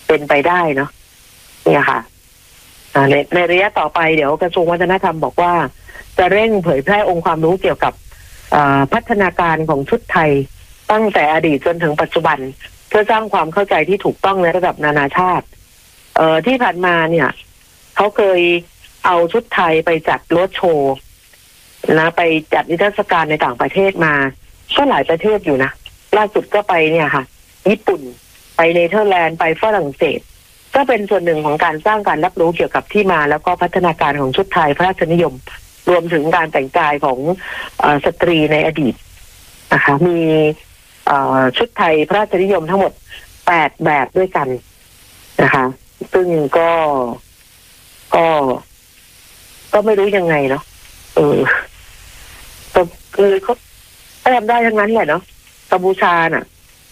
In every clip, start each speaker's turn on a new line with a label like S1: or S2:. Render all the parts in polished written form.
S1: เป็นไปได้เนาะเนี่ยค่ะในระยะต่อไปเดี๋ยวกระทรวงวัฒนธรรมบอกว่าจะเร่งเผยแพร่องค์ความรู้เกี่ยวกับพัฒนาการของชุดไทยตั้งแต่อดีตจนถึงปัจจุบันเพื่อสร้างความเข้าใจที่ถูกต้องในระดับนานาชาติที่ผ่านมาเนี่ยเขาเคยเอาชุดไทยไปจัดโรดโชว์นะไปจัดนิทรรศการในต่างประเทศมาก็หลายประเทศอยู่นะล่าสุดก็ไปเนี่ยค่ะญี่ปุ่นไปเนเธอร์แลนด์ไปฝรั่งเศสก็เป็นส่วนหนึ่งของการสร้างการรับรู้เกี่ยวกับที่มาแล้วก็พัฒนาการของชุดไทยพระราชนิยมรวมถึงการแต่งกายของสตรีในอดีตนะคะมีชุดไทยพระราชนิยมทั้งหมด8แบบด้วยกันนะคะซึ่งก็ไม่รู้ยังไงเนาะก็คือเขาทำได้ทั้งนั้นแหละเนาะกัมพูชาน่ะ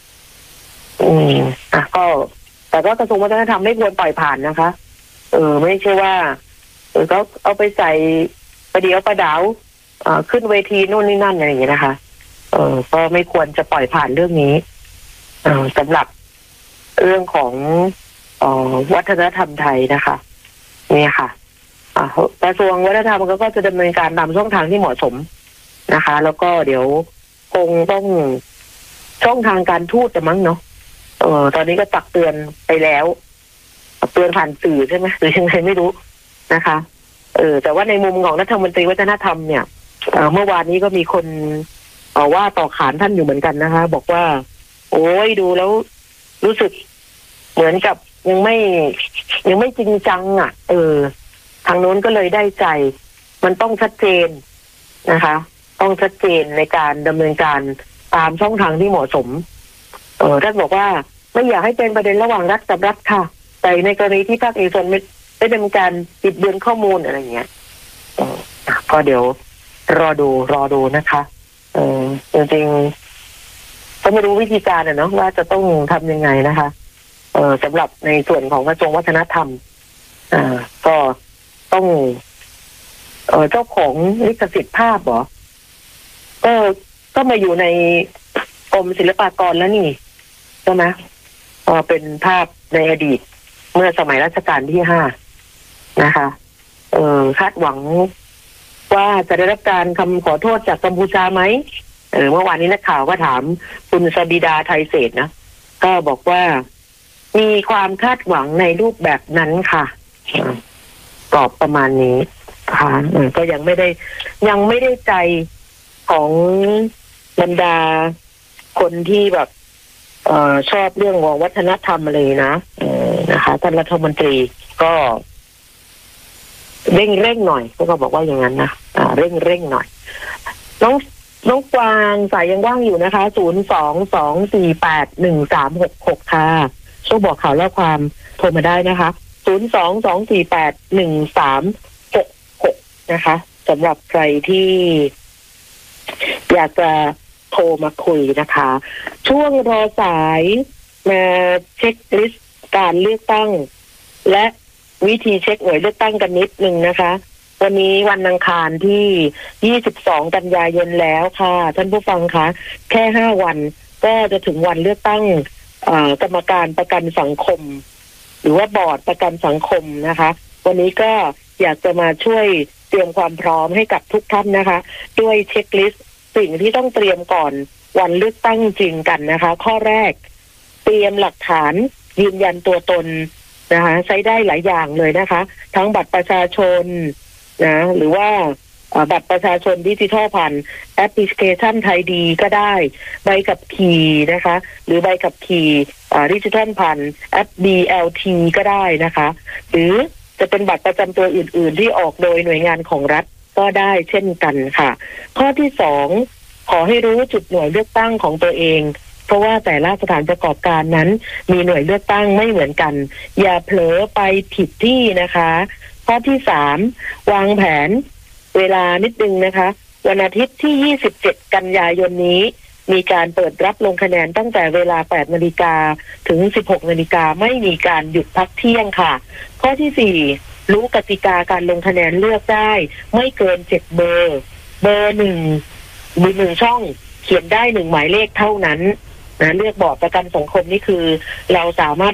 S1: ก็แต่ก็กระทรวงวัฒนธรรมไม่ควรปล่อยผ่านนะคะไม่ใช่ว่าเขาเอาไปใส่ประเดี๋ยวประดาวขึ้นเวทีนู่นนี่นั่นอะไรอย่างเงี้ยนะคะก็ไม่ควรจะปล่อยผ่านเรื่องนี้สำหรับเรื่องของวัฒนธรรมไทยนะคะเนี่ยค่ะกระทรวงวัฒนธรรมก็จะดำเนินการตามช่องทางที่เหมาะสมนะคะแล้วก็เดี๋ยวคงต้องช่องทางการทูตแต่มั้งเนาะตอนนี้ก็ตักเตือนไปแล้วตักเตือนผ่านสื่อใช่ไหมหรือยังไงไม่รู้นะคะแต่ว่าในมุมของรัฐมนตรีวัฒนธรรมเนี่ยเมื่อวานนี้ก็มีคนว่าต่อขานท่านอยู่เหมือนกันนะคะบอกว่าโอ้ยดูแล้วรู้สึกเหมือนกับยังไม่จริงจังอ่ะทางโน้นก็เลยได้ใจมันต้องชัดเจนนะคะต้องชัดเจนในการดำเนินการตามช่องทางที่เหมาะสมท่านบอกว่าไม่อยากให้เป็นประเด็นระหว่างรัฐกับรัฐค่ะแต่ในกรณีที่ภาคเอกชนไม่ได้ดำเนินการบิดเบือนข้อมูลอะไรอย่างเงี้ยก็เดี๋ยวรอดูนะคะจริงๆก็ไม่รู้วิธีการเนาะว่าจะต้องทำยังไงนะคะสำหรับในส่วนของกระทรวงวัฒนธรรมก็ต้องเจ้าของลิขสิทธิ์ภาพเหรอก็มาอยู่ในกรมศิลปากรแล้วนี่ใช่ไหมเป็นภาพในอดีตเมื่อสมัยรัชกาลที่5นะคะคาดหวังว่าจะได้รับการคำขอโทษจากกัมพูชาไหมเมื่อวานนี้นักข่าวก็ถามคุณสบิดาไทยเศรษฐ์นะก็บอกว่ามีความคาดหวังในรูปแบบนั้นค่ะตอบประมาณนี้ค่ะก็ยังไม่ได้ใจของบรรดาคนที่แบบชอบเรื่องของวัฒนธรรมเลยนะคะท่านรัฐมนตรีก็เร่งหน่อยก็บอกว่าอย่างนั้นนะเร่งหน่อยน้องกวางสายยังว่างอยู่นะคะ022481366ค่ะช่วยบอกข่าวเล่าความโทรมาได้นะคะ022481366นะคะสำหรับใครที่อยากจะโทรมาคุยนะคะช่วงรอสายมาเช็คลิสต์การเลือกตั้งและวิธีเช็คหน่วยเลือกตั้งกันนิดนึงนะคะวันนี้วันอังคารที่22กันยายนแล้วค่ะท่านผู้ฟังคะแค่5วันก็จะถึงวันเลือกตั้งกรรมการประกันสังคมหรือว่าบอร์ดประกันสังคมนะคะวันนี้ก็อยากจะมาช่วยเตรียมความพร้อมให้กับทุกท่านนะคะด้วยเช็คลิสต์สิ่งที่ต้องเตรียมก่อนวันเลือกตั้งจริงกันนะคะข้อแรกเตรียมหลักฐานยืนยันตัวตนนะคะใช้ได้หลายอย่างเลยนะคะทั้งบัตรประชาชนนะหรือว่าบัตรประชาชนดิจิทัลผ่านแอปพลิเคชันไทยดีก็ได้ใบขับขี่นะคะหรือใบขับขี่ดิจิทัลผ่านแอป BLT ก็ได้นะคะหรือจะเป็นบัตรประจำตัวอื่นๆที่ออกโดยหน่วยงานของรัฐก็ได้เช่นกันค่ะข้อที่2ขอให้รู้จุดหน่วยเลือกตั้งของตัวเองเพราะว่าแต่ละสถานประกอบการนั้นมีหน่วยเลือกตั้งไม่เหมือนกันอย่าเผลอไปผิดที่นะคะข้อที่3วางแผนเวลานิดนึงนะคะวันอาทิตย์ที่27กันยายนนี้มีการเปิดรับลงคะแนนตั้งแต่เวลา 8 นาฬิกาถึง 16 นาฬิกาไม่มีการหยุดพักเที่ยงค่ะข้อที่4รู้กติกาการลงคะแนนเลือกได้ไม่เกิน7เบอร์1มี1ช่องเขียนได้1หมายเลขเท่านั้นนะเลือกบอร์ดประกันสังคมนี่คือเราสามารถ